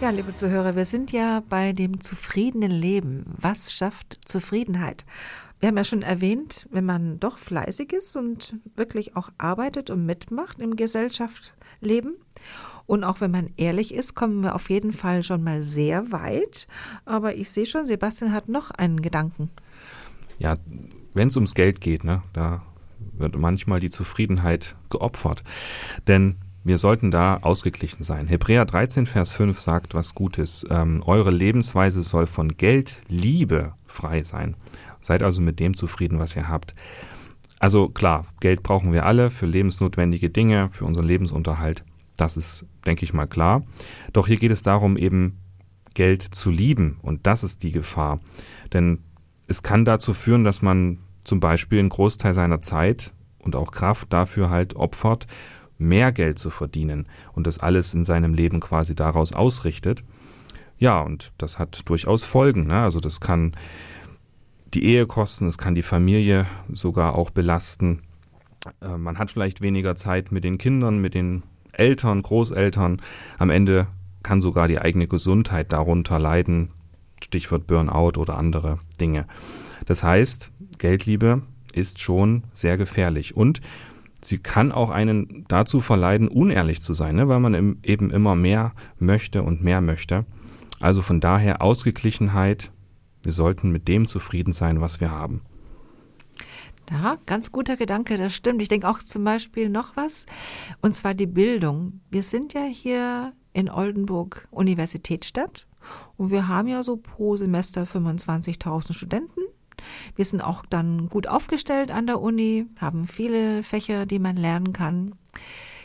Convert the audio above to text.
Ja, liebe Zuhörer, wir sind ja bei dem zufriedenen Leben. Was schafft Zufriedenheit? Wir haben ja schon erwähnt, wenn man doch fleißig ist und wirklich auch arbeitet und mitmacht im Gesellschaftsleben und auch wenn man ehrlich ist, kommen wir auf jeden Fall schon mal sehr weit. Aber ich sehe schon, Sebastian hat noch einen Gedanken. Ja, wenn es ums Geld geht, ne, da wird manchmal die Zufriedenheit geopfert. Denn wir sollten da ausgeglichen sein. Hebräer 13, Vers 5 sagt was Gutes. Eure Lebensweise soll von Geld, Liebe frei sein. Seid also mit dem zufrieden, was ihr habt. Also klar, Geld brauchen wir alle für lebensnotwendige Dinge, für unseren Lebensunterhalt. Das ist, denke ich mal, klar. Doch hier geht es darum, eben Geld zu lieben. Und das ist die Gefahr. Denn es kann dazu führen, dass man zum Beispiel einen Großteil seiner Zeit und auch Kraft dafür halt opfert, mehr Geld zu verdienen und das alles in seinem Leben quasi daraus ausrichtet. Ja, und das hat durchaus Folgen, ne? Also das kann die Ehe kosten, es kann die Familie sogar auch belasten. Man hat vielleicht weniger Zeit mit den Kindern, mit den Eltern, Großeltern. Am Ende kann sogar die eigene Gesundheit darunter leiden. Stichwort Burnout oder andere Dinge. Das heißt, Geldliebe ist schon sehr gefährlich und sie kann auch einen dazu verleiten, unehrlich zu sein, ne? Weil man eben immer mehr möchte und mehr möchte. Also von daher Ausgeglichenheit. Wir sollten mit dem zufrieden sein, was wir haben. Ja, ganz guter Gedanke, das stimmt. Ich denke auch zum Beispiel noch was, und zwar die Bildung. Wir sind ja hier in Oldenburg Universitätsstadt und wir haben ja so pro Semester 25.000 Studenten. Wir sind auch dann gut aufgestellt an der Uni, haben viele Fächer, die man lernen kann.